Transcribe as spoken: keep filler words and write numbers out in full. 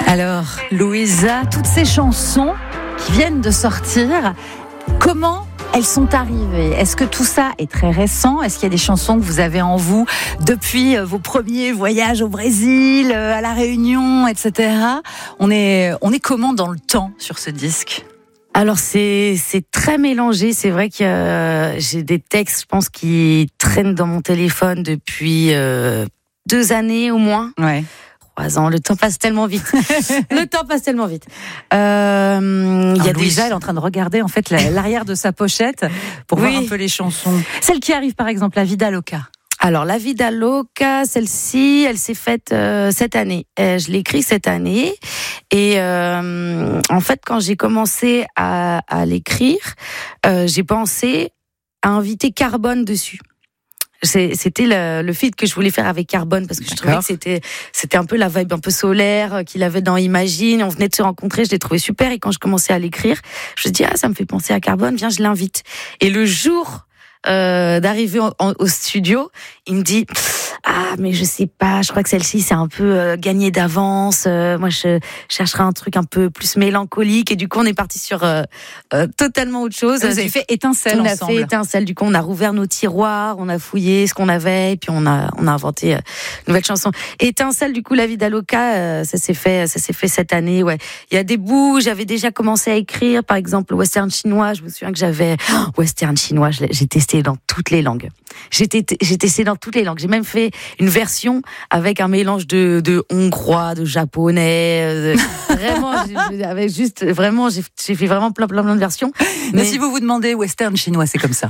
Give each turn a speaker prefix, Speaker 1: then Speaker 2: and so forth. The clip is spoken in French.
Speaker 1: Alors, Louisa, toutes ces chansons qui viennent de sortir, comment elles sont arrivées? Est-ce que tout ça est très récent? Est-ce qu'il y a des chansons que vous avez en vous depuis vos premiers voyages au Brésil, à La Réunion, et cetera. On est, on est comment dans le temps sur ce disque?
Speaker 2: Alors c'est c'est très mélangé. C'est vrai que euh, j'ai des textes, je pense, qui traînent dans mon téléphone depuis euh, deux années au moins.
Speaker 1: Ouais.
Speaker 2: Trois ans. Le temps passe tellement vite. Le temps passe tellement vite. Euh,
Speaker 1: il y a
Speaker 2: des...
Speaker 1: Louisa, elle est en train de regarder en fait l'arrière de sa pochette pour oui. voir un peu les chansons. Celle qui arrive, par exemple, La Vida Loca.
Speaker 2: Alors, La Vida Loca, celle-ci, elle s'est faite euh, cette année. Euh, je l'ai écrite cette année. Et euh, en fait, quand j'ai commencé à, à l'écrire, euh, j'ai pensé à inviter Carbone dessus. C'est, c'était le, le feat que je voulais faire avec Carbone parce que je D'accord. trouvais que c'était, c'était un peu la vibe un peu solaire qu'il avait dans Imagine. On venait de se rencontrer, je l'ai trouvé super. Et quand je commençais à l'écrire, je me dis, ah, ça me fait penser à Carbone, viens, je l'invite. Et le jour Euh, d'arriver en, en, au studio, il me dit ah mais je sais pas, je crois que celle-ci c'est un peu euh, gagné d'avance. Euh, moi je chercherais un truc un peu plus mélancolique et du coup on est parti sur euh, euh, totalement autre chose.
Speaker 1: Vous avez fait Étincelle
Speaker 2: on
Speaker 1: ensemble.
Speaker 2: On a fait Étincelle. Du coup on a rouvert nos tiroirs, on a fouillé ce qu'on avait et puis on a on a inventé euh, une nouvelle chanson. Étincelle, du coup La Vida Loca, euh, ça s'est fait ça s'est fait cette année. Ouais, il y a des bouts. J'avais déjà commencé à écrire, par exemple le western chinois. Je me souviens que j'avais oh, western chinois. J'ai testé dans toutes les langues. J'ai, t- j'ai testé dans toutes les langues. J'ai même fait une version avec un mélange de, de hongrois, de japonais. Euh, vraiment, j'ai, avec juste, vraiment, j'ai, j'ai fait vraiment plein, plein, plein de versions.
Speaker 1: Mais, Mais si vous vous demandez western chinois, c'est comme ça.